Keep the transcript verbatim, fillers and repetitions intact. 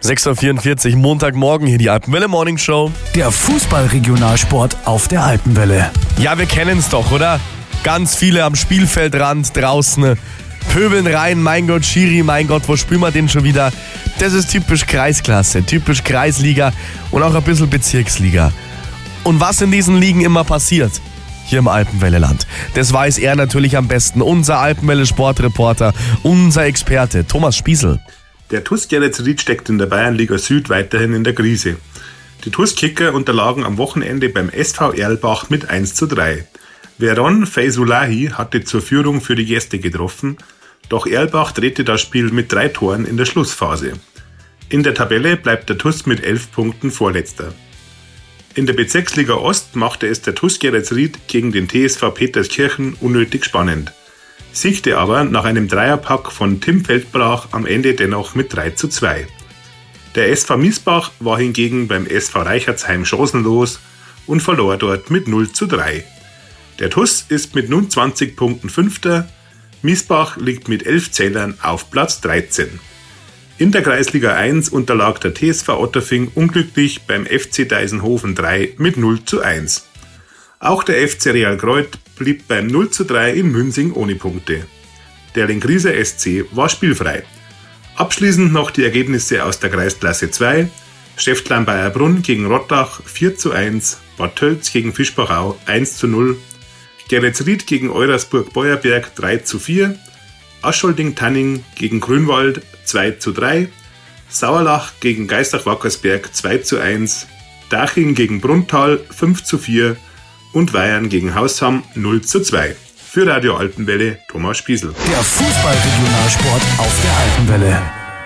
sechs Uhr vierundvierzig, Montagmorgen, hier die Alpenwelle Morning Show. Der Fußball-Regionalsport auf der Alpenwelle. Ja, wir kennen's doch, oder? Ganz viele am Spielfeldrand draußen, pöbeln rein, mein Gott, Schiri, mein Gott, wo spielen wir den schon wieder? Das ist typisch Kreisklasse, typisch Kreisliga und auch ein bisschen Bezirksliga. Und was in diesen Ligen immer passiert, hier im Alpenwelle-Land, das weiß er natürlich am besten. Unser Alpenwelle-Sportreporter, unser Experte, Thomas Spiesel. Der TuS Geretsried steckt in der Bayernliga Süd weiterhin in der Krise. Die TuS-Kicker unterlagen am Wochenende beim S V Erlbach mit eins zu drei. Veron Feizulahi hatte zur Führung für die Gäste getroffen, doch Erlbach drehte das Spiel mit drei Toren in der Schlussphase. In der Tabelle bleibt der TuS mit elf Punkten Vorletzter. In der Bezirksliga Ost machte es der TuS Geretsried gegen den T S V Peterskirchen unnötig spannend, siegte aber nach einem Dreierpack von Tim Feldbrach am Ende dennoch mit drei zu zwei. Der S V Miesbach war hingegen beim S V Reichertsheim chancenlos und verlor dort mit null zu drei. Der TuS ist mit nun zwanzig Punkten Fünfter, Miesbach liegt mit elf Zählern auf Platz dreizehn. In der Kreisliga eins unterlag der T S V Otterfing unglücklich beim F C Deisenhofen drei mit null zu eins. Auch der F C Realkreuth blieb beim null zu drei in Münsing ohne Punkte. Der Lengrieser S C war spielfrei. Abschließend noch die Ergebnisse aus der Kreisklasse zwei. Schäftlarn-Bayerbrunn gegen Rottach vier zu eins, Bad Tölz gegen Fischbachau eins zu null, Geretsried gegen Eurasburg-Beuerberg drei zu vier, Ascholdding-Tanning gegen Grünwald zwei zu drei, Sauerlach gegen Geistach-Wackersberg zwei zu eins, Daching gegen Brunntal fünf zu vier und Weyern gegen Hausham null zu zwei. Für Radio Alpenwelle, Thomas Spiesel. Der Fußball-Regionalsport auf der Alpenwelle.